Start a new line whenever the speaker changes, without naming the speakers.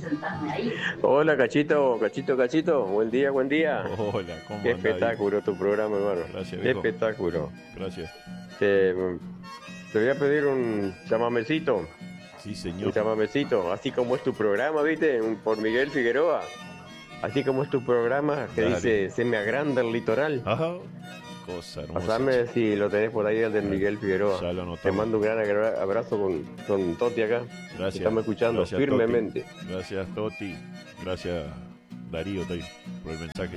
Hola, Cachito, Cachito, Cachito. Buen día, buen día.
Hola, ¿cómo
Qué
andás, viejo?
espectáculo tu programa, hermano.
Gracias,
Qué
viejo.
espectáculo.
Gracias.
Te, te voy a pedir un chamamecito.
Sí,
Un
señor.
chamamecito. Así como es tu programa, ¿viste? Por Miguel Figueroa. Así como es tu programa que
Dale.
dice Se me agranda el litoral.
Ajá. Cosa hermosa, che.
Pasame si lo tenés por ahí, el de
Dale.
Miguel Figueroa.
Ya lo
Te
anotamos.
mando un gran abrazo con Toti acá. Te
Gracias.
estamos escuchando
Gracias, Toti.
firmemente.
Gracias, Toti. Gracias, Darío, por el mensaje.